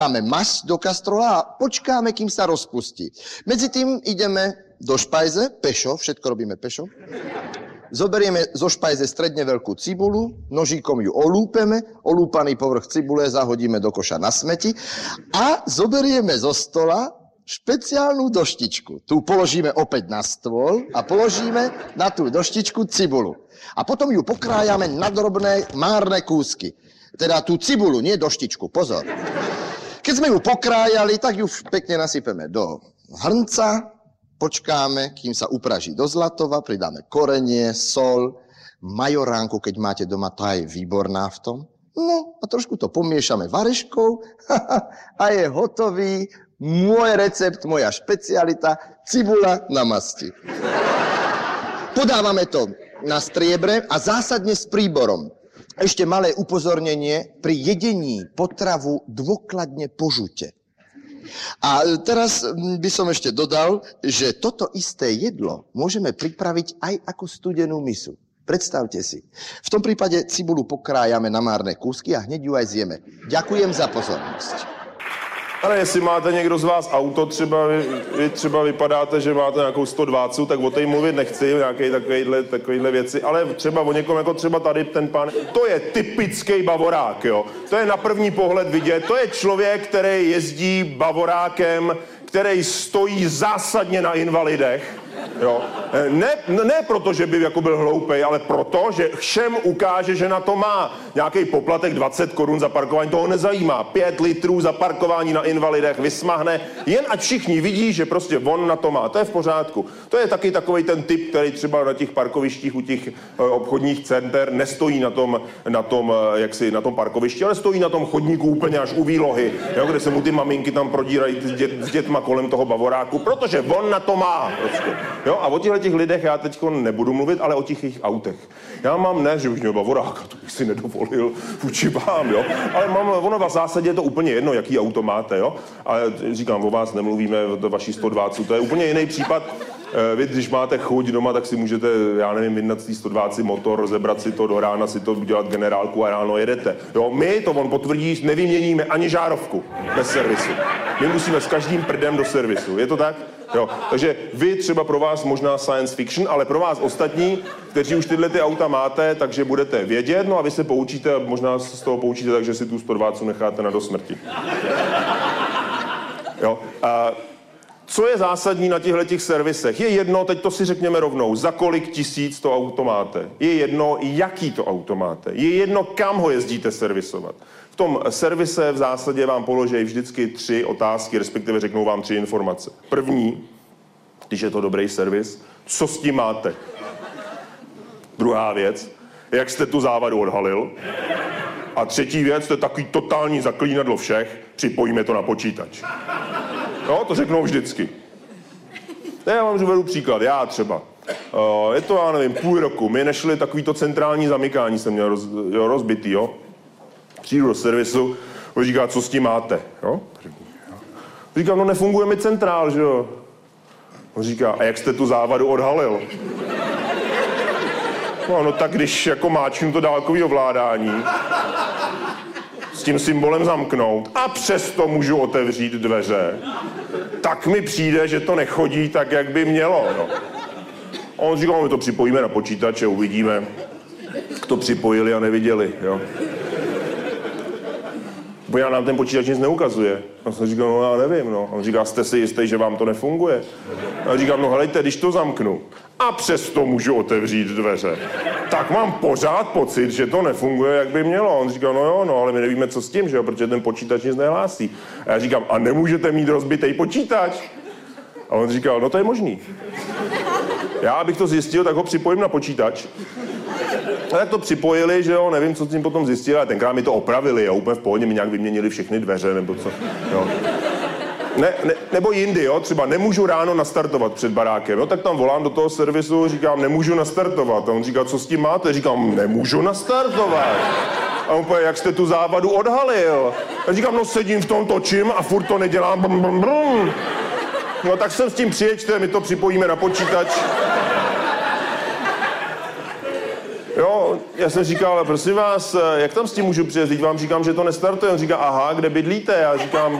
Dáme mas do kastrola a počkáme, kým sa rozpustí. Medzitým ideme do špajze, pešo, všetko robíme pešo. Zoberieme zo špajze stredne veľkú cibulu, nožíkom ju olúpeme, olúpaný povrch cibule zahodíme do koša na smeti a zoberieme zo stola špeciálnu doštičku. Tu položíme opäť na stôl a položíme na tú doštičku cibulu. A potom ju pokrájame na drobné márne kúsky. Teda tú cibulu, nie doštičku, pozor. Keď sme ju pokrájali, tak ju pekne nasypeme do hrnca, počkáme, kým sa upraží do zlatova, pridáme korenie, sol, majoránku, keď máte doma, tá je výborná v tom. No a trošku to pomiešame vareškou a je hotový môj recept, moja špecialita, cibula na masti. Podávame to na striebre a zásadne s príborom. Ešte malé upozornenie, pri jedení potravu dôkladne požujte. A teraz by som ešte dodal, že toto isté jedlo môžeme pripraviť aj ako studenú misu. Predstavte si. V tom prípade cibulu pokrájame na márne kúsky a hneď ju aj zjeme. Ďakujem za pozornosť. Ale jestli máte někdo z vás auto, vy třeba vypadáte, že máte nějakou 120, tak o té mluvit nechci, nějaké takovéhle věci, ale třeba o někom, jako třeba tady ten pán, to je typický bavorák, jo. To je na první pohled vidět, to je člověk, který jezdí bavorákem, který stojí zásadně na invalidech, jo. Ne proto, že by jako byl hloupej, ale proto, že všem ukáže, že na to má nějaký poplatek 20 korun za parkování, toho nezajímá. 5 litrů za parkování na invalidech vysmahne, jen ať všichni vidí, že prostě on na to má. To je v pořádku. To je taky takovej ten typ, který třeba na těch parkovištích u těch obchodních center nestojí na tom parkovišti, ale stojí na tom chodníku úplně až u výlohy, jo, kde se mu ty maminky tam prodírají s dětma kolem toho bavoráku, protože on na to má. Prostě. Jo, a o těch lidech já teď nebudu mluvit, ale o těch jejich autech. Já mám, ne, že bych měl bavoráka, to bych si nedovolil vůči vám, jo, ale ono v zásadě je to úplně jedno, jaký auto máte, jo, a říkám, o vás nemluvíme, o vaší 120, to je úplně jiný případ. Vy, když máte chuť doma, tak si můžete, já nevím, vydat z té 120 motor, rozebrat si to do rána, si to udělat generálku a ráno jedete. Jo, my, to on potvrdí, nevyměníme ani žárovku bez servisu. My musíme s každým prdem do servisu, je to tak? Jo, takže vy třeba pro vás možná science fiction, ale pro vás ostatní, kteří už tyhle ty auta máte, takže budete vědět, no a vy se poučíte, možná z toho poučíte, takže si tu 120 necháte na do smrti. Jo, a co je zásadní na těchto servisech? Je jedno, teď to si řekněme rovnou, za kolik tisíc to auto máte. Je jedno, jaký to auto máte. Je jedno, kam ho jezdíte servisovat. V tom servise v zásadě vám položí vždycky 3 otázky, respektive řeknou vám 3 informace. První, když je to dobrý servis, co s tím máte? Druhá věc, jak jste tu závadu odhalil? A třetí věc, to je takový totální zaklínadlo všech, připojíme to na počítač. No, to řeknou vždycky. Já vám uvedu příklad, já třeba. Je to, já nevím, půl roku, my nešli takovýto centrální zamykání, jsem měl rozbitý, jo. Přijdu do servisu, on říká, co s tím máte, jo. Říkám, no nefunguje mi centrál, že jo. On říká, a jak jste tu závadu odhalil? No tak když jako máčnu to dálkový ovládání, s tím symbolem zamknout a přesto můžu otevřít dveře, tak mi přijde, že to nechodí tak, jak by mělo. No. A on říkal, my to připojíme na počítače, uvidíme, jak to připojili a neviděli. Jo. Bo já nám ten počítač nic neukazuje. A jsem říkal, no já nevím. No. A on říká, jste si jistý, že vám to nefunguje? A já říkám, no helejte, když to zamknu a přesto můžu otevřít dveře, tak mám pořád pocit, že to nefunguje, jak by mělo. On říkal, no jo, no, ale my nevíme, co s tím, že jo, protože ten počítač nic nehlásí. A já říkám, a nemůžete mít rozbitej počítač? A on říkal, no to je možný. Já, abych to zjistil, tak ho připojím na počítač. A tak to připojili, že jo, nevím, co s tím potom zjistili, ale tenkrát mi to opravili, jo, úplně v pohodě mi nějak vyměnili všechny dveře, nebo co, jo. Nebo jindy, jo, třeba nemůžu ráno nastartovat před barákem, jo, tak tam volám do toho servisu, říkám, nemůžu nastartovat. A on říká, co s tím máte? Říkám, nemůžu nastartovat. A on poje, jak jste tu závadu odhalil? A říkám, no sedím v tom, točím a furt to nedělám. Brum, brum, brum. No tak sem s tím přijeďte, my to připojíme na počítač. Jo, já jsem říkal, prosím vás, jak tam s tím můžu přijet? Teď vám říkám, že to nestartuje. On říká, aha, kde bydlíte? Já říkám,